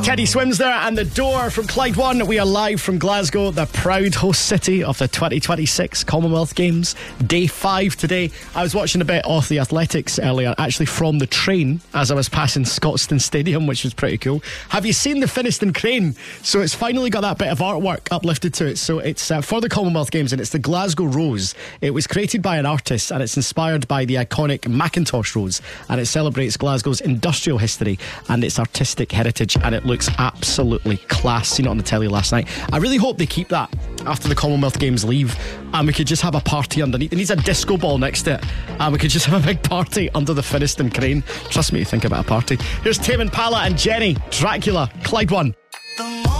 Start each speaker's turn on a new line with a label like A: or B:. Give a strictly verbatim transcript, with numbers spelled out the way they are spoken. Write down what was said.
A: Teddy Swims there, and The Door from Clyde One. We are live from Glasgow, the proud host city of the twenty twenty-six Commonwealth Games. Day five today. I was watching a bit of the athletics earlier, actually from the train as I was passing Scotstoun Stadium, which was pretty cool. Have you seen the Finnieston crane? So it's finally got that bit of artwork uplifted to it. So it's uh, for the Commonwealth Games, and it's the Glasgow Rose. It was created by an artist, and it's inspired by the iconic Macintosh Rose, and it celebrates Glasgow's industrial history and its artistic heritage, and it looks absolutely class. Seen it on the telly last night. I really hope they keep that after the Commonwealth Games leave, and we could just have a party underneath. It needs a disco ball next to it, and we could just have a big party under the Finnieston crane. Trust me, you think about a party. Here's Tame Impala and Jenny, Dracula, Clyde One.